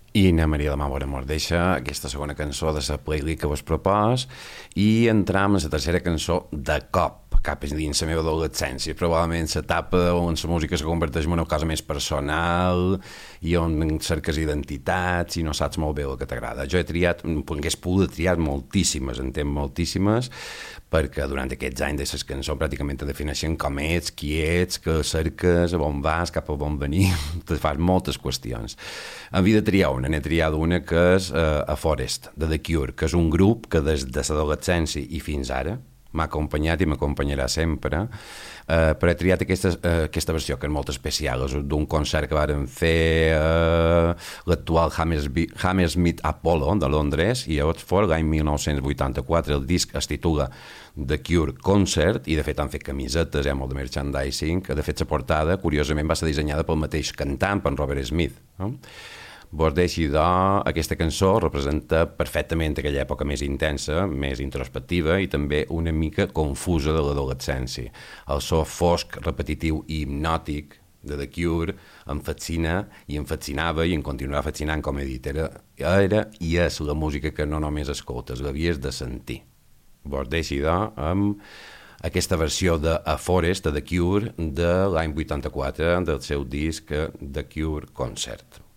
I anem a la Màmora Mordeixa, aquesta segona cançó de la playlist que vos propòs, i entram en la tercera cançó de cop, cap dins la meva adolescència, probablement l'etapa on la música se converteix en una cosa més personal i on cerques identitats i no saps molt bé el que t'agrada. Jo he triat, hagués pogut triar moltíssimes, en temps moltíssimes, perquè durant aquests anys de les cançons pràcticament te defineixen com ets, qui ets, que cerques, a on vas, cap a on venim, te fas moltes qüestions. En vida triar una, n'he triat una que és A Forest, de The Cure, que és un grup que des de l'adolescència i fins ara m'ha acompanyat i m'acompanyarà sempre, però he triat aquesta versió, que és molt especial, és d'un concert que varen fer l'actual Hammersmith Apollo de Londres i a Oxford l'any 1984. El disc es titula The Cure Concert i de fet han fet camisetes, molt de merchandising, que de fet la portada curiosament va ser dissenyada pel mateix cantant, per Robert Smith, no? Vos deixi aquesta cançó representa perfectament aquella època més intensa, més introspectiva i també una mica confusa de l'adolescència. El so fosc, repetitiu i hipnòtic de The Cure em fascina i em fascinava i em continuarà fascinant, com he dit. Era i és la música que no només escoltes, l'havies de sentir. Vos deixi amb aquesta versió de A Forest, de The Cure, de l'any 84, del seu disc The Cure Concert.